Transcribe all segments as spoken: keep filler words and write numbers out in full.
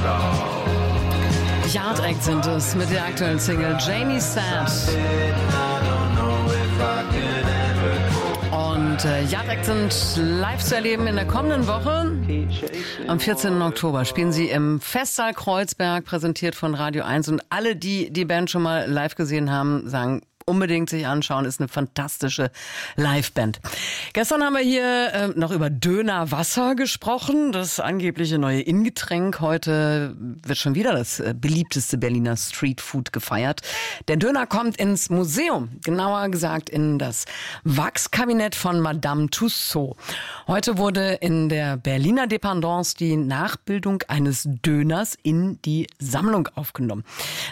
Yard Act sind es mit der aktuellen Single Jamie Sad. Und äh, Yard Act sind live zu erleben in der kommenden Woche. Am vierzehnten Oktober spielen sie im Festsaal Kreuzberg, präsentiert von Radio eins. Und alle, die die Band schon mal live gesehen haben, sagen, unbedingt sich anschauen, ist eine fantastische Liveband. Gestern haben wir hier äh, noch über Dönerwasser gesprochen, das angebliche neue In-Getränk. Heute wird schon wieder das äh, beliebteste Berliner Streetfood gefeiert. Der Döner kommt ins Museum, genauer gesagt in das Wachskabinett von Madame Tussauds. Heute wurde in der Berliner Dependance die Nachbildung eines Döners in die Sammlung aufgenommen.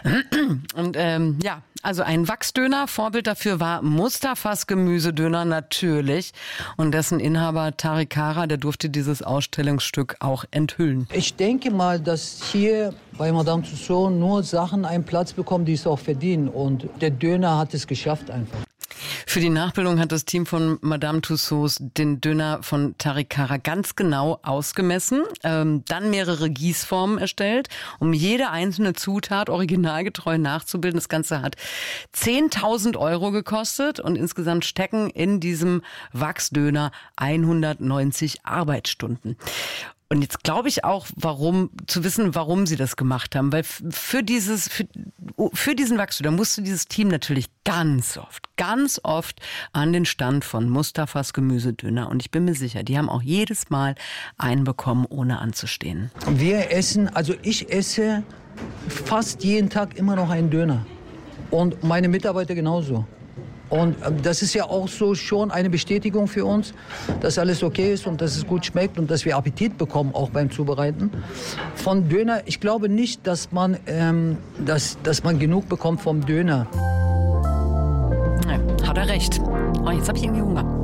Und ähm, ja, also ein Wachsdöner. Vorbild dafür war Mustafas Gemüsedöner natürlich. Und dessen Inhaber Tariq Kara, der durfte dieses Ausstellungsstück auch enthüllen. Ich denke mal, dass hier bei Madame Tussauds nur Sachen einen Platz bekommen, die es auch verdienen. Und der Döner hat es geschafft einfach. Für die Nachbildung hat das Team von Madame Tussauds den Döner von Tariq Kara ganz genau ausgemessen, ähm, dann mehrere Gießformen erstellt, um jede einzelne Zutat originalgetreu nachzubilden. Das Ganze hat zehntausend Euro gekostet und insgesamt stecken in diesem Wachsdöner hundertneunzig Arbeitsstunden. Und jetzt glaube ich auch, warum, zu wissen, warum sie das gemacht haben. Weil für dieses, für, für diesen Wachsdöner musste dieses Team natürlich ganz oft, ganz oft an den Stand von Mustafas Gemüsedöner. Und ich bin mir sicher, die haben auch jedes Mal einen bekommen, ohne anzustehen. Wir essen, also ich esse fast jeden Tag immer noch einen Döner. Und meine Mitarbeiter genauso. Und das ist ja auch so schon eine Bestätigung für uns, dass alles okay ist und dass es gut schmeckt und dass wir Appetit bekommen, auch beim Zubereiten. Von Döner, ich glaube nicht, dass man, ähm, dass, dass man genug bekommt vom Döner. Ja, hat er recht. Oh, jetzt habe ich irgendwie Hunger.